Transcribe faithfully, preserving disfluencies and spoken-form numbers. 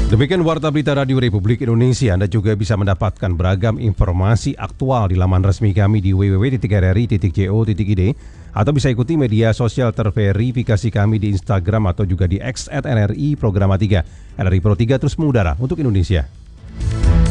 Demikian Warta Berita Radio Republik Indonesia. Anda juga bisa mendapatkan beragam informasi aktual di laman resmi kami di w w w titik r r i titik co titik i d atau bisa ikuti media sosial terverifikasi kami di Instagram atau juga di X at N R I Programa tiga. N R I Pro tiga terus mengudara untuk Indonesia.